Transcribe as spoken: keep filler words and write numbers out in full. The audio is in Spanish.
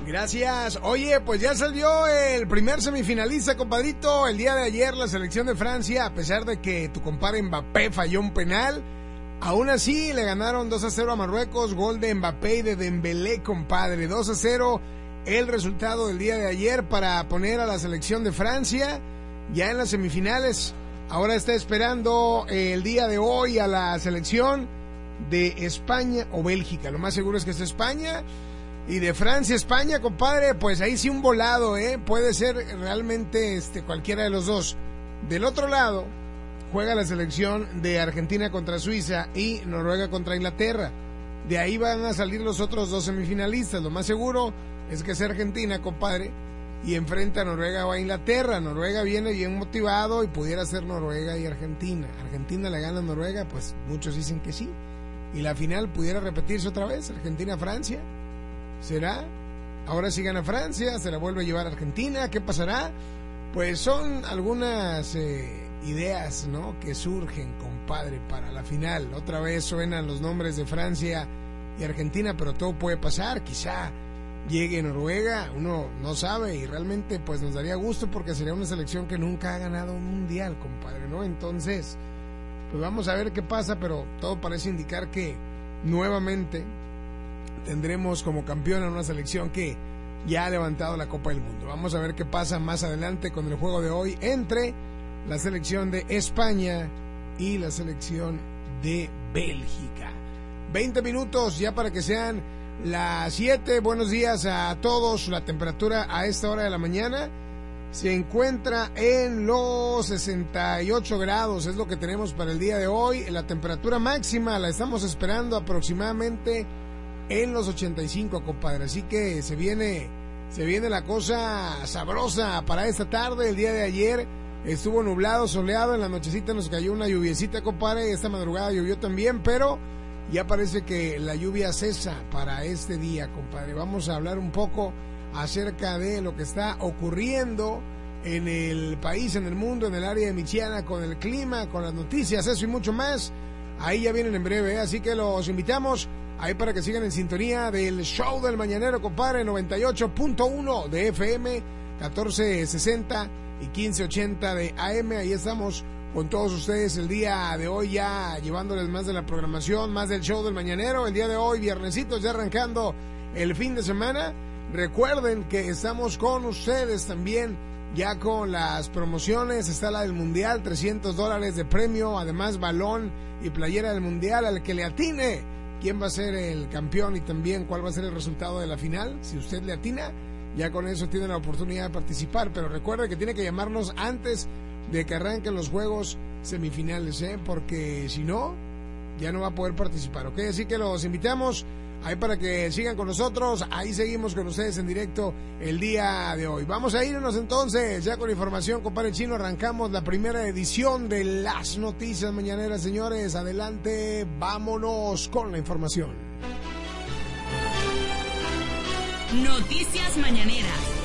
Gracias. Oye, pues ya salió el primer semifinalista, compadrito. El día de ayer la selección de Francia, a pesar de que tu compadre Mbappé falló un penal, aún así le ganaron dos a cero a Marruecos, gol de Mbappé y de Dembélé, compadre. dos a cero el resultado del día de ayer para poner a la selección de Francia ya en las semifinales. Ahora está esperando el día de hoy a la selección de España o Bélgica. Lo más seguro es que es España. Y de Francia, España, compadre, pues ahí sí un volado, ¿eh? Puede ser realmente este, cualquiera de los dos. Del otro lado, juega la selección de Argentina contra Suiza y Noruega contra Inglaterra. De ahí van a salir los otros dos semifinalistas. Lo más seguro es que sea Argentina, compadre, y enfrenta a Noruega o a Inglaterra. Noruega viene bien motivado y pudiera ser Noruega y Argentina. Argentina le gana a Noruega, pues muchos dicen que sí. Y la final pudiera repetirse otra vez, Argentina-Francia. ¿Será? Ahora sí gana Francia, se la vuelve a llevar a Argentina, ¿qué pasará? Pues son algunas eh, ideas, ¿no?, que surgen, compadre, para la final. Otra vez suenan los nombres de Francia y Argentina, pero todo puede pasar. Quizá llegue Noruega, uno no sabe, y realmente pues nos daría gusto porque sería una selección que nunca ha ganado un mundial, compadre, ¿no? Entonces, pues vamos a ver qué pasa, pero todo parece indicar que nuevamente tendremos como campeona una selección que ya ha levantado la Copa del Mundo. Vamos a ver qué pasa más adelante con el juego de hoy entre la selección de España y la selección de Bélgica. veinte minutos ya para que sean las siete. Buenos días a todos. La temperatura a esta hora de la mañana se encuentra en los sesenta y ocho grados, es lo que tenemos para el día de hoy. La temperatura máxima la estamos esperando aproximadamente en los ochenta y cinco, compadre. Así que se viene, se viene la cosa sabrosa para esta tarde. El día de ayer estuvo nublado, soleado. En la nochecita nos cayó una lluviecita, compadre. Esta madrugada llovió también, pero ya parece que la lluvia cesa para este día, compadre. Vamos a hablar un poco acerca de lo que está ocurriendo en el país, en el mundo, en el área de Michiana, con el clima, con las noticias, eso y mucho más. Ahí ya vienen en breve, ¿eh? Así que los invitamos ahí para que sigan en sintonía del show del mañanero, compadre, noventa y ocho punto uno de F M, catorce sesenta y quince ochenta de A M. Ahí estamos con todos ustedes el día de hoy, ya llevándoles más de la programación, más del show del mañanero. El día de hoy, viernesitos, ya arrancando el fin de semana. Recuerden que estamos con ustedes también ya con las promociones. Está la del Mundial, trescientos dólares de premio, además balón y playera del Mundial. Al que le atine quién va a ser el campeón y también cuál va a ser el resultado de la final, si usted le atina, ya con eso tiene la oportunidad de participar. Pero recuerde que tiene que llamarnos antes de que arranquen los juegos semifinales, ¿eh? Porque si no, ya no va a poder participar, ¿ok? Así que los invitamos ahí para que sigan con nosotros. Ahí seguimos con ustedes en directo el día de hoy. Vamos a irnos entonces ya con información, compadre Chino. Arrancamos la primera edición de las noticias mañaneras, señores. Adelante, vámonos con la información. Noticias mañaneras.